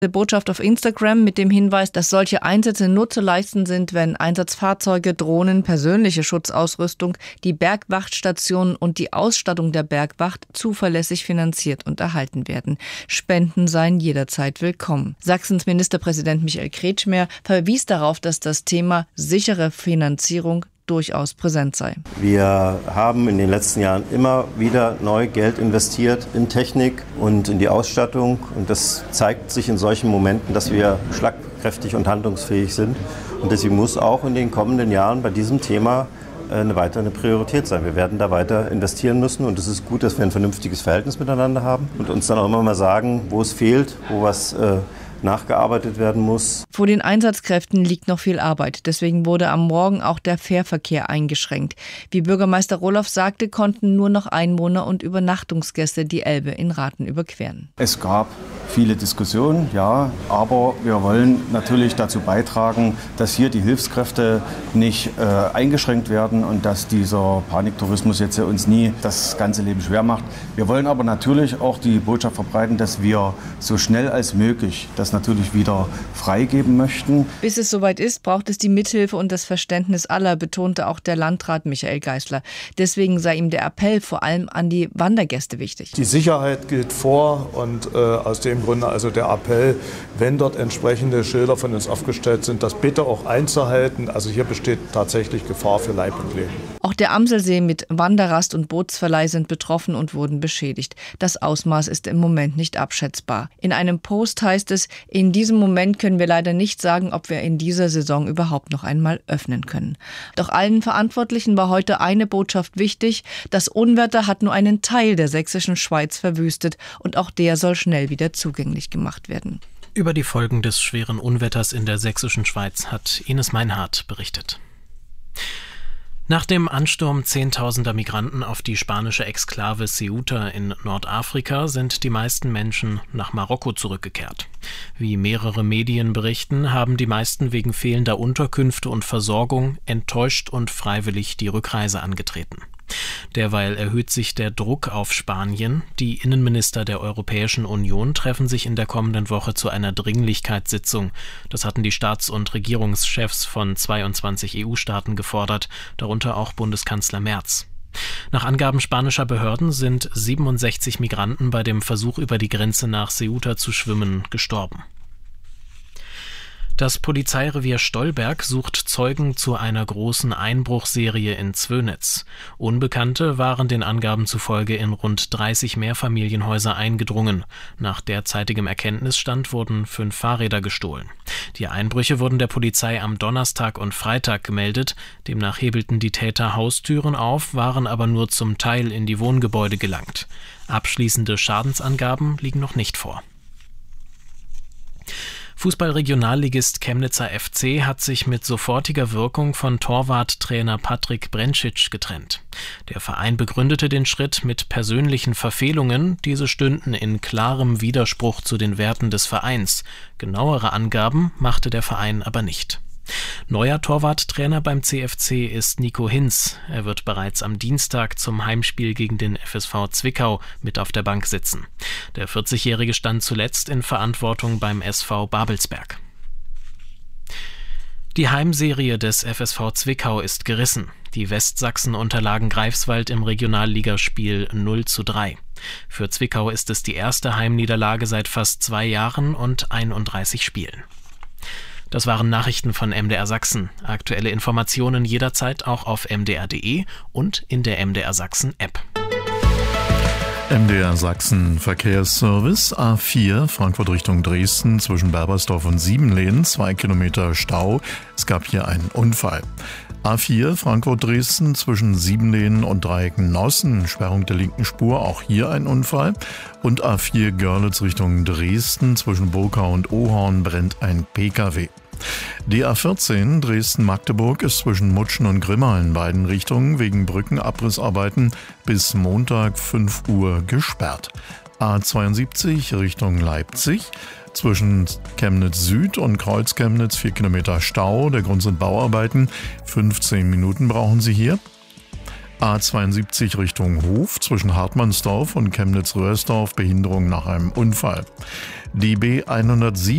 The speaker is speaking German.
Botschaft auf Instagram mit dem Hinweis, dass solche Einsätze nur zu leisten sind, wenn Einsatzfahrzeuge, Drohnen, persönliche Schutzausrüstung, die Bergwachtstationen und die Ausstattung der Bergwacht zuverlässig finanziert und erhalten werden. Spenden seien jederzeit willkommen. Sachsens Ministerpräsident Michael Kretschmer verwies darauf, dass das Thema sichere Finanzierung durchaus präsent sei. Wir haben in den letzten Jahren immer wieder neu Geld investiert in Technik und in die Ausstattung. Und das zeigt sich in solchen Momenten, dass wir schlagkräftig und handlungsfähig sind. Und deswegen muss auch in den kommenden Jahren bei diesem Thema eine weitere Priorität sein. Wir werden da weiter investieren müssen und es ist gut, dass wir ein vernünftiges Verhältnis miteinander haben und uns dann auch immer mal sagen, wo es fehlt, wo was nachgearbeitet werden muss. Vor den Einsatzkräften liegt noch viel Arbeit. Deswegen wurde am Morgen auch der Fährverkehr eingeschränkt. Wie Bürgermeister Rohloff sagte, konnten nur noch Einwohner und Übernachtungsgäste die Elbe in Rathen überqueren. Es gab viele Diskussionen, ja, aber wir wollen natürlich dazu beitragen, dass hier die Hilfskräfte nicht eingeschränkt werden und dass dieser Paniktourismus jetzt uns nie das ganze Leben schwer macht. Wir wollen aber natürlich auch die Botschaft verbreiten, dass wir so schnell als möglich das natürlich wieder freigeben möchten. Bis es soweit ist, braucht es die Mithilfe und das Verständnis aller, betonte auch der Landrat Michael Geisler. Deswegen sei ihm der Appell vor allem an die Wandergäste wichtig. Die Sicherheit geht vor und aus dem Grunde also der Appell, wenn dort entsprechende Schilder von uns aufgestellt sind, das bitte auch einzuhalten. Also hier besteht tatsächlich Gefahr für Leib und Leben. Auch der Amselsee mit Wanderrast und Bootsverleih sind betroffen und wurden beschädigt. Das Ausmaß ist im Moment nicht abschätzbar. In einem Post heißt es, in diesem Moment können wir leider nicht sagen, ob wir in dieser Saison überhaupt noch einmal öffnen können. Doch allen Verantwortlichen war heute eine Botschaft wichtig. Das Unwetter hat nur einen Teil der sächsischen Schweiz verwüstet und auch der soll schnell wieder zugänglich gemacht werden. Über die Folgen des schweren Unwetters in der sächsischen Schweiz hat Ines Meinhardt berichtet. Nach dem Ansturm zehntausender Migranten auf die spanische Exklave Ceuta in Nordafrika sind die meisten Menschen nach Marokko zurückgekehrt. Wie mehrere Medien berichten, haben die meisten wegen fehlender Unterkünfte und Versorgung enttäuscht und freiwillig die Rückreise angetreten. Derweil erhöht sich der Druck auf Spanien. Die Innenminister der Europäischen Union treffen sich in der kommenden Woche zu einer Dringlichkeitssitzung. Das hatten die Staats- und Regierungschefs von 22 EU-Staaten gefordert, darunter auch Bundeskanzler Merz. Nach Angaben spanischer Behörden sind 67 Migranten bei dem Versuch, über die Grenze nach Ceuta zu schwimmen, gestorben. Das Polizeirevier Stolberg sucht Zeugen zu einer großen Einbruchserie in Zwönitz. Unbekannte waren den Angaben zufolge in rund 30 Mehrfamilienhäuser eingedrungen. Nach derzeitigem Erkenntnisstand wurden 5 Fahrräder gestohlen. Die Einbrüche wurden der Polizei am Donnerstag und Freitag gemeldet. Demnach hebelten die Täter Haustüren auf, waren aber nur zum Teil in die Wohngebäude gelangt. Abschließende Schadensangaben liegen noch nicht vor. Fußball-Regionalligist Chemnitzer FC hat sich mit sofortiger Wirkung von Torwarttrainer Patrick Brentschitsch getrennt. Der Verein begründete den Schritt mit persönlichen Verfehlungen. Diese stünden in klarem Widerspruch zu den Werten des Vereins. Genauere Angaben machte der Verein aber nicht. Neuer Torwarttrainer beim CFC ist Nico Hinz. Er wird bereits am Dienstag zum Heimspiel gegen den FSV Zwickau mit auf der Bank sitzen. Der 40-Jährige stand zuletzt in Verantwortung beim SV Babelsberg. Die Heimserie des FSV Zwickau ist gerissen. Die Westsachsen unterlagen Greifswald im Regionalligaspiel 0:3. Für Zwickau ist es die erste Heimniederlage seit fast 2 Jahren und 31 Spielen. Das waren Nachrichten von MDR Sachsen. Aktuelle Informationen jederzeit auch auf mdr.de und in der MDR Sachsen App. MDR Sachsen Verkehrsservice A4 Frankfurt Richtung Dresden zwischen Berbersdorf und Siebenlehen 2 Kilometer Stau. Es gab hier einen Unfall. A4 Frankfurt-Dresden zwischen Siebenlehen und Dreiecken-Nossen, Sperrung der linken Spur, auch hier ein Unfall. Und A4 Görlitz Richtung Dresden zwischen Burkau und Ohorn brennt ein Pkw. Die A14 Dresden-Magdeburg ist zwischen Mutschen und Grimma in beiden Richtungen wegen Brückenabrissarbeiten bis Montag 5 Uhr gesperrt. A72 Richtung Leipzig. Zwischen Chemnitz Süd und Kreuz Chemnitz 4 Kilometer Stau. Der Grund sind Bauarbeiten. 15 Minuten brauchen Sie hier. A72 Richtung Hof zwischen Hartmannsdorf und Chemnitz-Röhrsdorf. Behinderung nach einem Unfall. Die B107